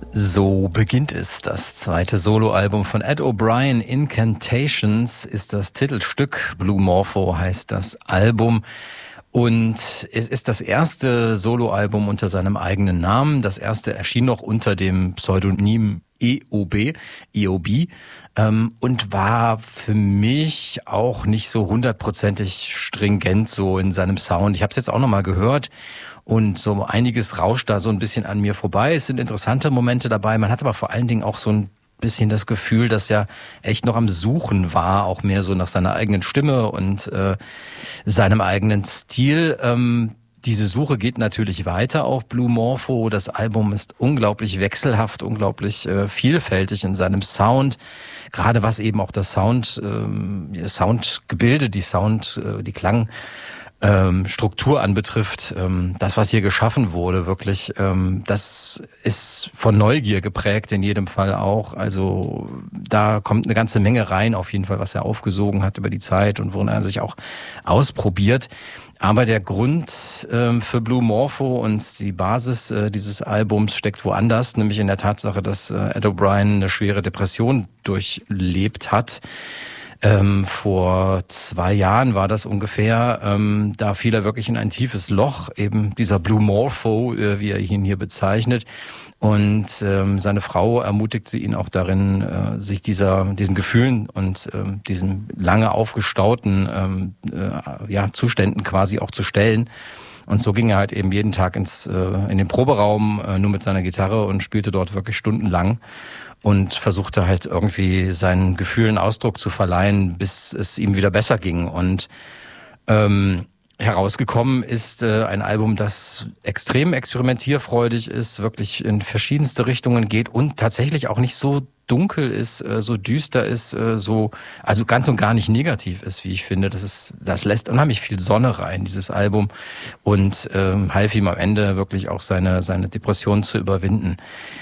So beginnt es. Das zweite Soloalbum von Ed O'Brien, Incantations, ist das Titelstück. Blue Morpho heißt das Album. Und es ist das erste Soloalbum unter seinem eigenen Namen. Das erste erschien noch unter dem Pseudonym EOB, und war für mich auch nicht so hundertprozentig stringent so in seinem Sound. Ich habe es jetzt auch nochmal gehört und so einiges rauscht da so ein bisschen an mir vorbei. Es sind interessante Momente dabei. Man hat aber vor allen Dingen auch so ein bisschen das Gefühl, dass er echt noch am Suchen war, auch mehr so nach seiner eigenen Stimme und seinem eigenen Stil. Diese Suche geht natürlich weiter auf Blue Morpho. Das Album ist unglaublich wechselhaft, unglaublich vielfältig in seinem Sound. Gerade was eben auch das Soundgebilde, die Klangstruktur anbetrifft. Das, was hier geschaffen wurde, wirklich, das ist von Neugier geprägt in jedem Fall auch. Also da kommt eine ganze Menge rein, auf jeden Fall, was er aufgesogen hat über die Zeit und worin er sich auch ausprobiert. Aber der Grund für Blue Morpho und die Basis dieses Albums steckt woanders, nämlich in der Tatsache, dass Ed O'Brien eine schwere Depression durchlebt hat. Vor 2 Jahren war das ungefähr. Da fiel er wirklich in ein tiefes Loch, eben dieser Blue Morpho, wie er ihn hier bezeichnet. Und seine Frau ermutigte ihn auch darin, sich diesen Gefühlen und diesen lange aufgestauten Zuständen quasi auch zu stellen. Und so ging er halt eben jeden Tag in den Proberaum, nur mit seiner Gitarre und spielte dort wirklich stundenlang und versuchte halt irgendwie seinen Gefühlen Ausdruck zu verleihen, bis es ihm wieder besser ging. Und herausgekommen ist ein Album, das extrem experimentierfreudig ist, wirklich in verschiedenste Richtungen geht und tatsächlich auch nicht so dunkel ist, so düster ist, also ganz und gar nicht negativ ist, wie ich finde. Das lässt unheimlich viel Sonne rein, dieses Album, und half ihm am Ende wirklich auch seine Depression zu überwinden.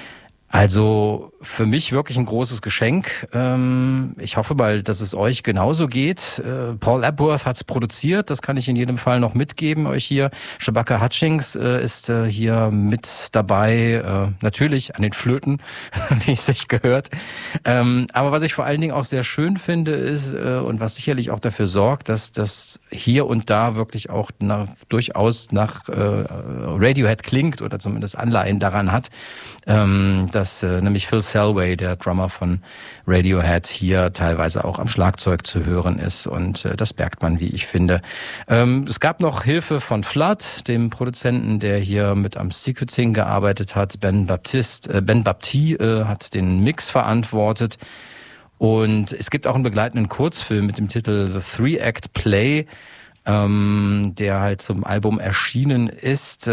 Also für mich wirklich ein großes Geschenk. Ich hoffe mal, dass es euch genauso geht. Paul Epworth hat's produziert, das kann ich in jedem Fall noch mitgeben euch hier. Shabaka Hutchings ist hier mit dabei, natürlich an den Flöten, wie es sich gehört. Aber was ich vor allen Dingen auch sehr schön finde ist, und was sicherlich auch dafür sorgt, dass das hier und da wirklich auch durchaus nach Radiohead klingt oder zumindest Anleihen daran hat, dass nämlich Phil Selway, der Drummer von Radiohead, hier teilweise auch am Schlagzeug zu hören ist, und das merkt man, wie ich finde. Es gab noch Hilfe von Flood, dem Produzenten, der hier mit am Sequencing gearbeitet hat. Ben Baptiste hat den Mix verantwortet, und es gibt auch einen begleitenden Kurzfilm mit dem Titel The Three-Act Play, der halt zum Album erschienen ist.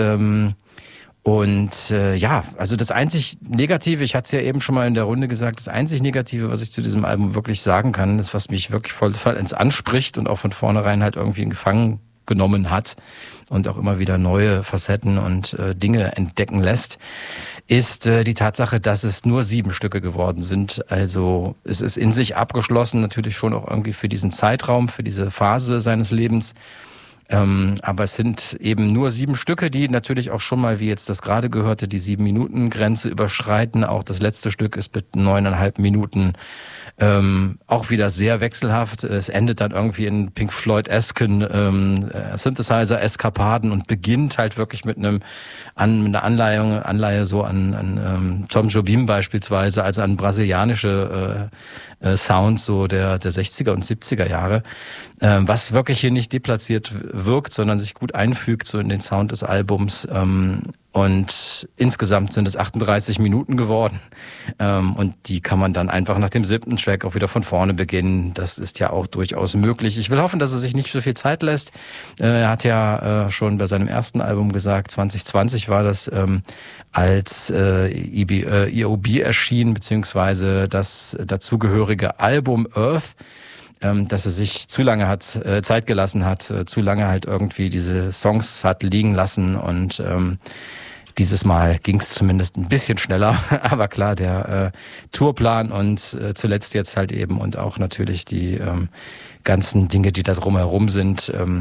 Also das einzig Negative, ich hatte es ja eben schon mal in der Runde gesagt, das einzig Negative, was ich zu diesem Album wirklich sagen kann, ist, was mich wirklich voll ins anspricht und auch von vornherein halt irgendwie in Gefangen genommen hat und auch immer wieder neue Facetten und Dinge entdecken lässt, ist die Tatsache, dass es nur 7 Stücke geworden sind. Also es ist in sich abgeschlossen, natürlich schon auch irgendwie für diesen Zeitraum, für diese Phase seines Lebens. Aber es sind eben nur 7 Stücke, die natürlich auch schon mal, wie jetzt das gerade gehörte, die 7-Minuten-Grenze überschreiten. Auch das letzte Stück ist mit 9,5 Minuten auch wieder sehr wechselhaft. Es endet dann irgendwie in Pink Floyd-esken Synthesizer-Eskapaden und beginnt halt wirklich mit einer Anleihe so an Tom Jobim beispielsweise, also an brasilianische Sounds so der 60er und 70er Jahre, was wirklich hier nicht deplatziert wirkt, sondern sich gut einfügt so in den Sound des Albums. Und insgesamt sind es 38 Minuten geworden. Und die kann man dann einfach nach dem 7. Track auch wieder von vorne beginnen. Das ist ja auch durchaus möglich. Ich will hoffen, dass er sich nicht so viel Zeit lässt. Er hat ja schon bei seinem ersten Album gesagt, 2020 war das, als EOB erschien, beziehungsweise das dazugehörige Album Earth, dass er sich zu lange Zeit gelassen hat, zu lange halt irgendwie diese Songs hat liegen lassen, und dieses Mal ging es zumindest ein bisschen schneller, aber klar, der Tourplan und zuletzt jetzt halt eben und auch natürlich die ganzen Dinge, die da drumherum sind,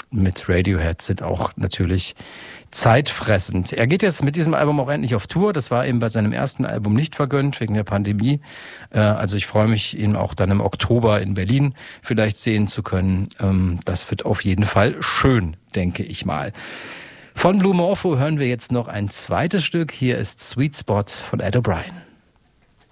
mit Radiohead sind auch natürlich zeitfressend. Er geht jetzt mit diesem Album auch endlich auf Tour. Das war ihm bei seinem ersten Album nicht vergönnt, wegen der Pandemie. Also ich freue mich, ihn auch dann im Oktober in Berlin vielleicht sehen zu können. Das wird auf jeden Fall schön, denke ich mal. Von Blue Morpho hören wir jetzt noch ein zweites Stück. Hier ist Sweet Spot von Ed O'Brien.